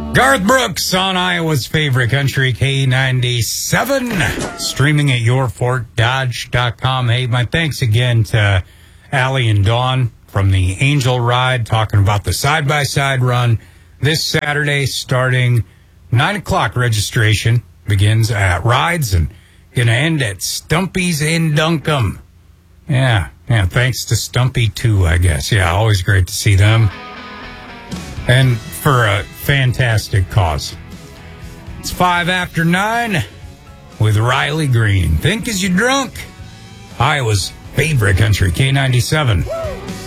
Garth Brooks on Iowa's favorite country, K97, streaming at yourfortdodge.com. Hey, my thanks again to Allie and Dawn from the Angel Ride, talking about the side-by-side run this Saturday, starting 9 o'clock. Registration begins at Rides and going to end at Stumpy's in Duncombe. Yeah, thanks to Stumpy, too, I guess. Yeah, always great to see them. And for a fantastic cause. It's 5 after 9 with Riley Green. Think as you're drunk. Iowa's favorite country, K97.